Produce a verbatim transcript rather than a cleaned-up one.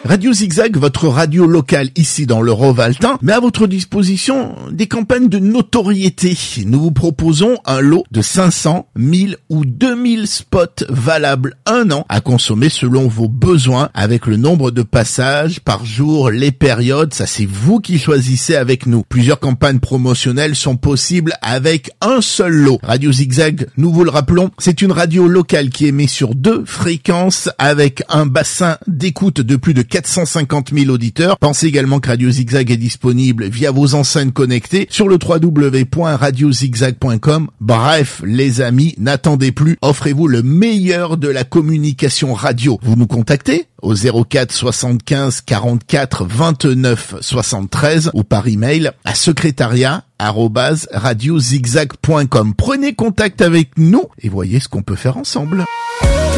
Radio Zigzag, votre radio locale ici dans le Rovaltin, met à votre disposition des campagnes de notoriété. Nous vous proposons un lot de cinq cents, mille ou deux mille spots valables un an à consommer selon vos besoins avec le nombre de passages par jour, les périodes, ça c'est vous qui choisissez avec nous. Plusieurs campagnes promotionnelles sont possibles avec un seul lot. Radio Zigzag, nous vous le rappelons, c'est une radio locale qui émet sur deux fréquences avec un bassin d'écoute de plus de quatre cent cinquante mille auditeurs. Pensez également que Radio Zigzag est disponible via vos enceintes connectées sur le w w w point radio zigzag point com. Bref, les amis, n'attendez plus, offrez-vous le meilleur de la communication radio. Vous nous contactez au zéro quatre soixante-quinze quarante-quatre vingt-neuf soixante-treize ou par email à secrétariat arobase radio zigzag point com. Prenez contact avec nous et voyez ce qu'on peut faire ensemble.